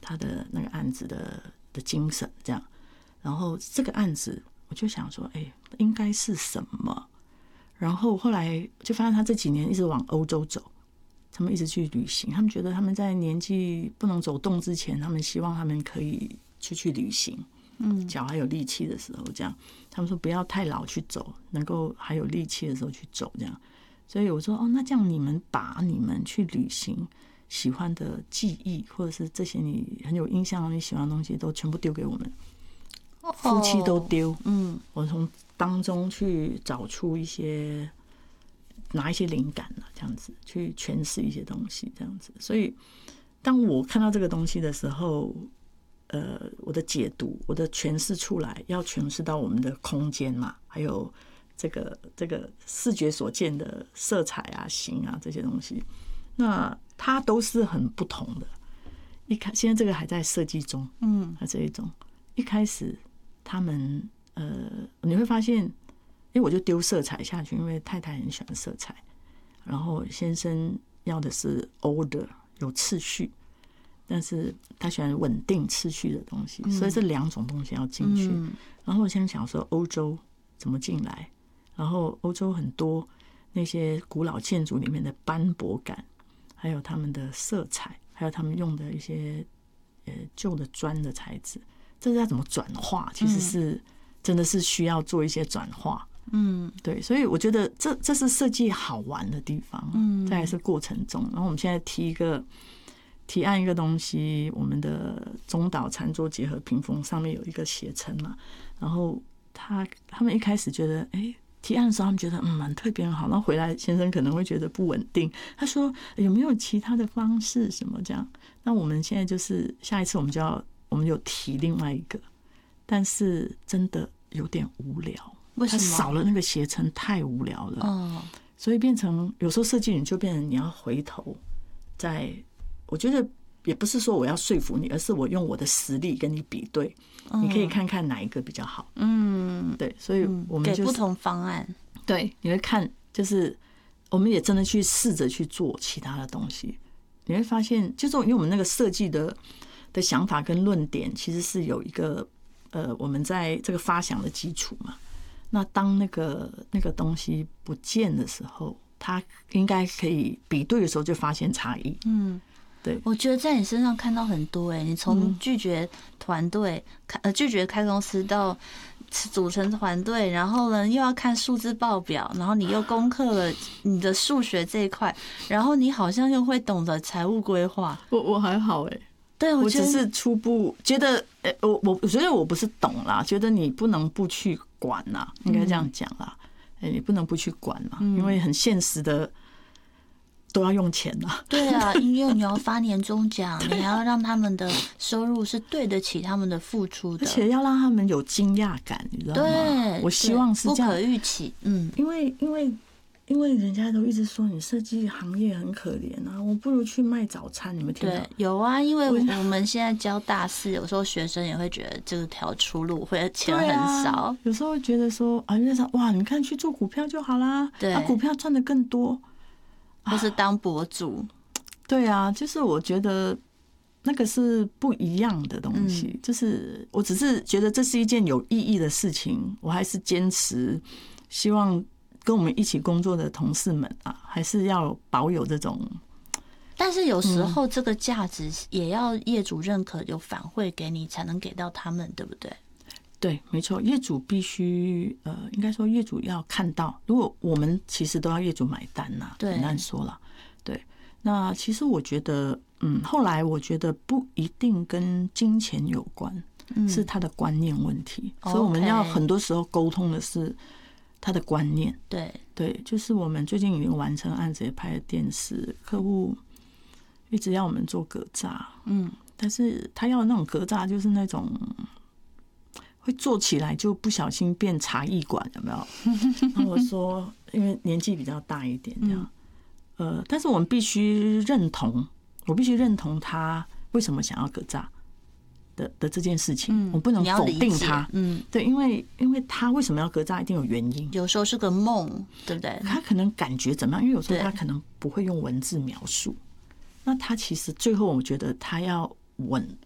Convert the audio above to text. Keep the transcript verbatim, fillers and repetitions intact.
他的那个案子的的精神这样。然后这个案子我就想说，哎、欸，应该是什么？然后后来就发现他这几年一直往欧洲走，他们一直去旅行，他们觉得他们在年纪不能走动之前，他们希望他们可以出去旅行，嗯，脚还有力气的时候这样。他们说不要太老去走，能够还有力气的时候去走这样。所以我说哦，那这样你们把你们去旅行喜欢的记忆，或者是这些你很有印象你喜欢的东西，都全部丢给我们，夫妻都丢。嗯，我从当中去找出一些，拿一些灵感了，这样子去诠释一些东西，这样子。所以当我看到这个东西的时候，呃，我的解读，我的诠释出来，要诠释到我们的空间嘛，还有这个这个视觉所见的色彩啊、形啊这些东西，那它都是很不同的。一开现在这个还在设计中，嗯，这一种一开始他们呃，你会发现，因为我就丢色彩下去，因为太太很喜欢色彩，然后先生要的是 order 有次序。但是他喜欢稳定次序的东西，所以这两种东西要进去。然后我先想说欧洲怎么进来，然后欧洲很多那些古老建筑里面的斑驳感，还有他们的色彩，还有他们用的一些呃旧的砖的材质，这是要怎么转化？其实是真的是需要做一些转化。嗯，对，所以我觉得这这是设计好玩的地方。嗯，再来是过程中，然后我们现在提一个。提案一个东西，我们的中岛餐桌结合屏风上面有一个写称嘛，然后他他们一开始觉得，哎、欸，提案的时候他们觉得嗯很特别很好，然后回来先生可能会觉得不稳定，他说有没有其他的方式什么这样？那我们现在就是下一次我们就要我们有提另外一个，但是真的有点无聊， 为什么？ 他少了那个写称太无聊了，哦，所以变成有时候设计你就变成你要回头再。我觉得也不是说我要说服你，而是我用我的实力跟你比对，你可以看看哪一个比较好。嗯，对，所以我们就是给不同方案。 对，你会看，就是我们也真的去试着去做其他的东西，你会发现，就是因为我们那个设计的的想法跟论点，其实是有一个呃，我们在这个发想的基础嘛。那当那个那个东西不见的时候，它应该可以比对的时候就发现差异。嗯。对， 我觉得在你身上看到很多哎、欸，你从拒绝团队，呃，拒绝开公司到组成团队，然后呢又要看数字报表，然后你又攻克了你的数学这一块，然后你好像又会懂得财务规划。 我我还好哎、欸， 对 我, 我只是初步觉得，呃、欸，我我我觉得我不是懂啦，觉得你不能不去管啦，应该这样讲啦，哎、欸，你不能不去管啦，因为很现实的。都要用钱啊！ 对啊，因为你要发年终奖，你还要让他们的收入是对得起他们的付出的， 而且要让他们有惊讶感，你知道吗？ 对， 我希望是这样， 不可预期。嗯， 因为因为因为人家都一直说你设计行业很可怜啊，我不如去卖早餐。你们听到？ 对，有啊，因为我们现在教大四，有时候学生也会觉得这条出路会钱很少， 啊、有时候会觉得说啊，那时哇，你看去做股票就好啦， 对， 啊、股票赚得更多。 或是当博主， 对啊，就是我觉得那个是不一样的东西。嗯、就是我只是觉得这是一件有意义的事情，我还是坚持希望跟我们一起工作的同事们啊，还是要保有这种。 但是有时候这个价值也要业主认可，有反馈给你，才能给到他们，对不对？ 对，没错，业主必须呃，应该说业主要看到，如果我们其实都要业主买单呐、啊，简单说了，对。那其实我觉得，嗯，后来我觉得不一定跟金钱有关，嗯、是他的观念问题，所以我们要很多时候沟通的是他的观念。 对对，就是我们最近已经完成案子，也拍了电视，客户一直要我们做格栅，嗯，但是他要的那种格栅就是那种。会做起来就不小心变茶艺馆，有没有？然后我说，因为年纪比较大一点，这样，呃，但是我们必须认同，我必须认同他为什么想要格栅的的这件事情，我不能否定他，嗯，对，因为因为他为什么要格栅，一定有原因。 有时候是个梦，对不对？ 他可能感觉怎么样？因为有时候他可能不会用文字描述，那他其实最后我觉得他要稳